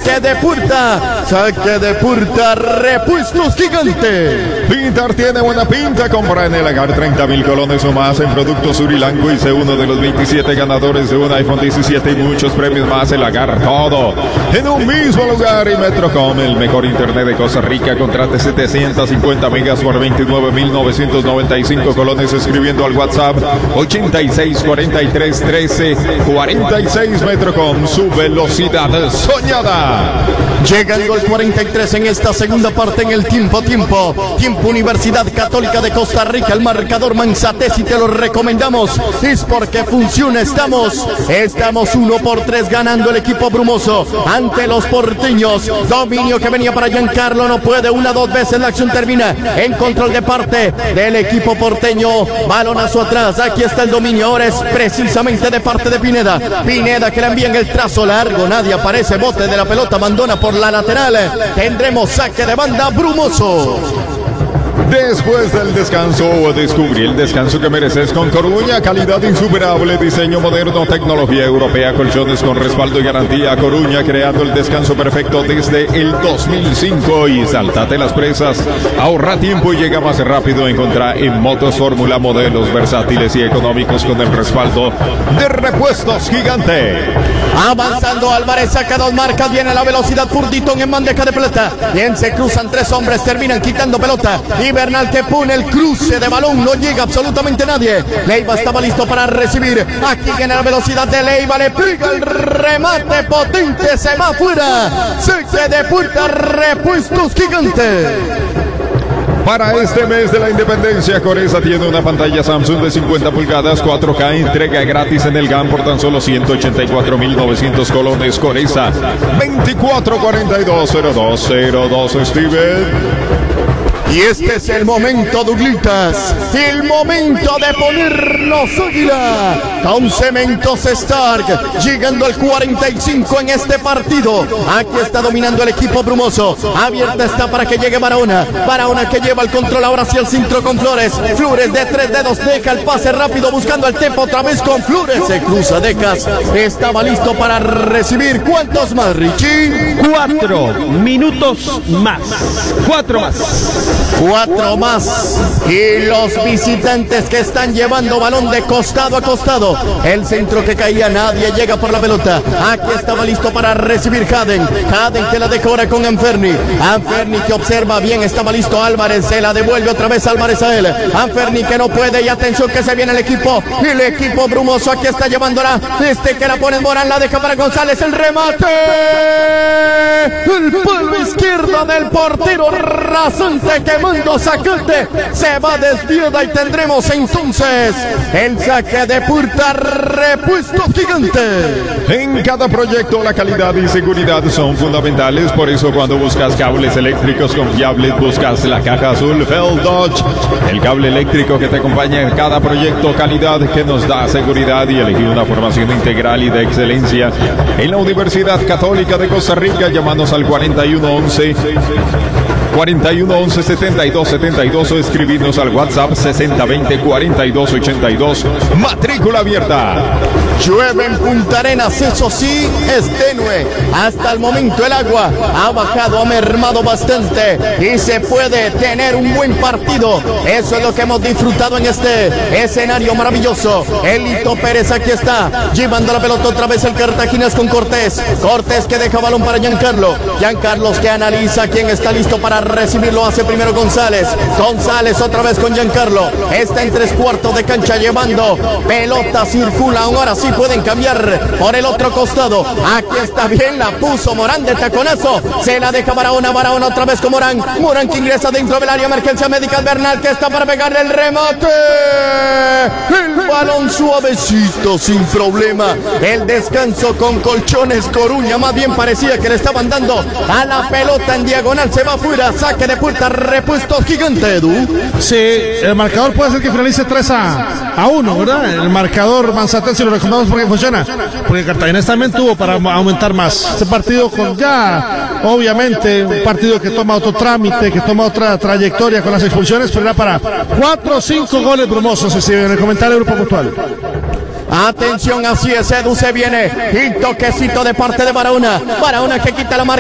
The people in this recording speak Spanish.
saque de puerta, Repuestos Gigante. Pintar tiene buena pinta. Compra en el Lagar 30,000 colones o más en productos Surilango y sé uno de los 27 ganadores de un iPhone 17 y muchos premios más. El Lagar, todo en un mismo lugar. Y Metrocom, el mejor internet de Costa Rica. Contrate 750 megas por 29,995 colones escribiendo al WhatsApp 86431346. Metrocom, su velocidad soñada. Llegando al 43 en esta segunda parte en el tiempo Universidad Católica de Costa Rica, el marcador Manzate, si te lo recomendamos es porque funciona. Estamos 1-3 ganando el equipo brumoso ante los porteños. Dominio que venía para Giancarlo, no puede, 1-2 veces la acción termina en control de parte del equipo porteño. Balonazo atrás, aquí está el dominio, ahora es precisamente de parte de Pineda que le envían el trazo largo, nadie aparece, bote de la pelota, abandona por la lateral. Tendremos saque de banda brumoso. Después del descanso, descubrí el descanso que mereces con Coruña. Calidad insuperable, diseño moderno, tecnología europea, colchones con respaldo y garantía. Coruña, creando el descanso perfecto desde el 2005. Y saltate las presas, ahorra tiempo y llega más rápido. Encontrá en Motos Fórmula modelos versátiles y económicos con el respaldo de Repuestos Gigante. Avanzando Álvarez, saca 2 marcas, viene la velocidad, Furditón en bandeja de plata. Bien, se cruzan 3 hombres, terminan quitando pelota. Y Bernal que pone el cruce de balón, no llega absolutamente nadie. Leiva estaba listo para recibir. Aquí viene la velocidad de Leiva, le pega el remate potente, se va afuera. Saque de puerta, Repuestos Gigante. Para este mes de la independencia, Coresa tiene una pantalla Samsung de 50 pulgadas 4K, entrega gratis en el GAN por tan solo 184,900 colones. Coresa, 24420202, Steven. Y este es el momento, Douglitas, el momento de ponernos águila con Cementos Stark, llegando al 45 en este partido. Aquí está dominando el equipo brumoso, abierta está para que llegue Barahona que lleva el control ahora hacia el centro con Flores de 3 dedos, deja el pase rápido buscando al tempo otra vez con Flores, se cruza Decas, estaba listo para recibir. ¿Cuántos más, Richie? 4 minutos más, 4 más. Y los visitantes que están llevando balón de costado a costado. El centro que caía, nadie llega por la pelota. Aquí estaba listo para recibir Haden que la decora con Anferni que observa bien, estaba listo Álvarez, se la devuelve otra vez Álvarez a él. Anferni que no puede, y atención que se viene el equipo brumoso. Aquí está llevándola, que la pone en Morán, la deja para González, el remate, el palo izquierdo del portero rasante, quemando sacante, se va desviada y tendremos entonces el saque de puerta, Repuestos Gigante. En cada proyecto la calidad y seguridad son fundamentales, por eso cuando buscas cables eléctricos confiables buscas la caja azul Feld Dodge, el cable eléctrico que te acompaña en cada proyecto, calidad que nos da seguridad y elegir una formación integral y de excelencia en la Universidad Católica de Costa Rica. Llámanos al 4111 7272 o escribirnos al WhatsApp 6020-4282. Matrícula abierta. Llueve en Punta Arenas, eso sí, es tenue. Hasta el momento el agua ha bajado, ha mermado bastante y se puede tener un buen partido. Eso es lo que hemos disfrutado en este escenario maravilloso. Elito Pérez aquí está, llevando la pelota otra vez el Cartaginés con Cortés que deja balón para Giancarlo que analiza quién está listo para recibirlo, hace primero González otra vez con Giancarlo, está en 3/4 de cancha llevando pelota, circula, ahora sí pueden cambiar por el otro costado. Aquí está bien, la puso Morán de taconazo, se la deja Barahona otra vez con Morán que ingresa dentro del área, emergencia médica, Bernal que está para pegarle el remate, el balón suavecito, sin problema, el descanso con colchones Coruña, más bien parecía que le estaban dando a la pelota en diagonal, se va afuera, saque de puerta, Repuestos Gigante, Edu. Sí, el marcador puede ser que finalice 3-1, ¿verdad? El marcador manzatense lo recomendamos porque funciona, porque Cartaginés también tuvo para aumentar más. Este partido con ya, obviamente, un partido que toma otro trámite, que toma otra trayectoria con las expulsiones, pero era para 4 o 5 goles brumosos, en el comentario del Grupo Mutual. Atención, así es, Edu, se viene el toquecito de parte de Barahona que quita la marca.